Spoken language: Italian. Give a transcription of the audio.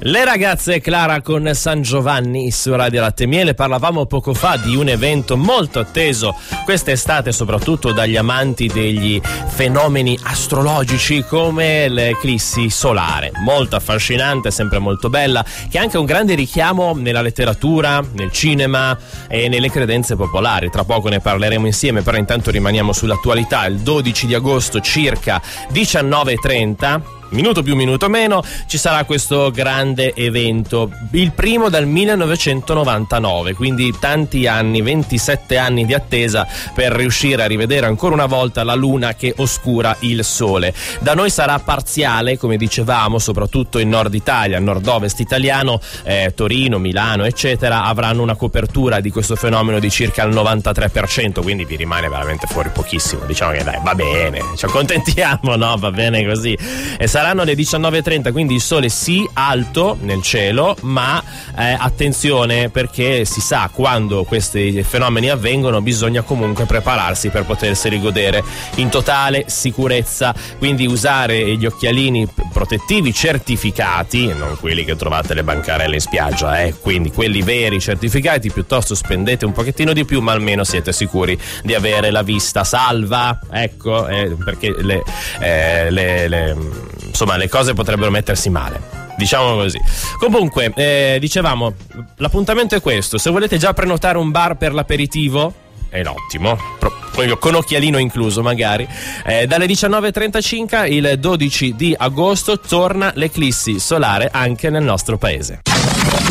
Le ragazze Clara con San Giovanni su Radio Latte e Miele. Parlavamo poco fa di un evento molto atteso quest'estate, soprattutto dagli amanti degli fenomeni astrologici come l'eclissi solare. Molto affascinante, sempre molto bella, che ha anche un grande richiamo nella letteratura, nel cinema e nelle credenze popolari. Tra poco ne parleremo insieme, però intanto rimaniamo sull'attualità. Il 12 di agosto circa 19:30, minuto più minuto meno, ci sarà questo grande evento, il primo dal 1999, quindi tanti anni, 27 anni di attesa per riuscire a rivedere ancora una volta la luna che oscura il sole. Da noi sarà parziale, come dicevamo, soprattutto in nord Italia, nord-ovest italiano, Torino, Milano eccetera avranno una copertura di questo fenomeno di circa il 93%, quindi vi rimane veramente fuori pochissimo. Diciamo che dai, va bene, ci accontentiamo, no? Va bene così. E saranno le 19:30, quindi il sole sì alto nel cielo, ma attenzione, perché si sa quando questi fenomeni avvengono bisogna comunque prepararsi per poterseli godere in totale sicurezza, quindi usare gli occhialini protettivi certificati, non quelli che trovate alle bancarelle in spiaggia, quindi quelli veri certificati. Piuttosto spendete un pochettino di più, ma almeno siete sicuri di avere la vista salva, ecco, perché insomma le cose potrebbero mettersi male, diciamo così. Comunque dicevamo, l'appuntamento è questo. Se volete già prenotare un bar per l'aperitivo è ottimo, con occhialino incluso magari, dalle 19:35 il 12 di agosto torna l'eclissi solare anche nel nostro paese.